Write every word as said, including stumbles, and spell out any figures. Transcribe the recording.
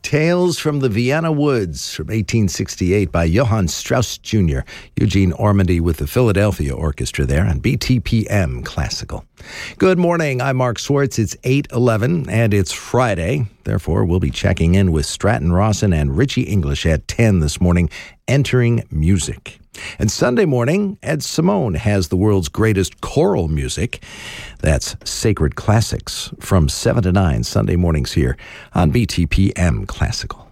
Tales from the Vienna Woods from eighteen sixty-eight by Johann Strauss Junior Eugene Ormandy with the Philadelphia Orchestra there on B T P M Classical. Good morning. I'm Mark Swartz. It's eight eleven and it's Friday. Therefore, we'll be checking in with Stratton Rawson and Richie English at ten this morning, entering music. And Sunday morning, Ed Simone has the world's greatest choral music. That's Sacred Classics from seven to nine Sunday mornings here on B T P M Classical.